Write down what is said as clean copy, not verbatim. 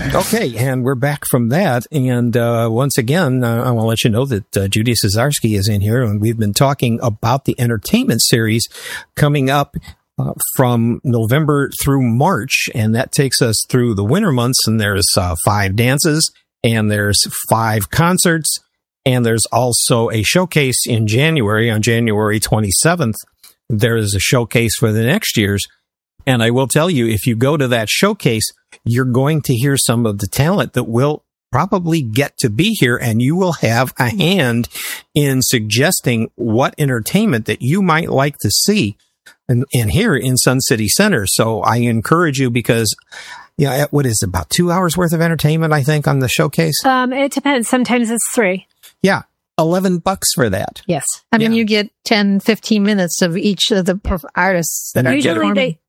Okay, and we're back from that. And once again, I want to let you know that Judy Cesarski is in here, and we've been talking about the entertainment series coming up from November through March, and that takes us through the winter months, and there's 5 dances, and there's 5 concerts, and there's also a showcase in January. On January 27th, there is a showcase for the next year's. And I will tell you, if you go to that showcase, you're going to hear some of the talent that will probably get to be here, and you will have a hand in suggesting what entertainment that you might like to see and hear in Sun City Center. So I encourage you, because what is it, about 2 hours worth of entertainment, I think, on the showcase? It depends. Sometimes it's 3. Yeah. $11 for that. Yes. I mean, you get 10, 15 minutes of each of the artists. Usually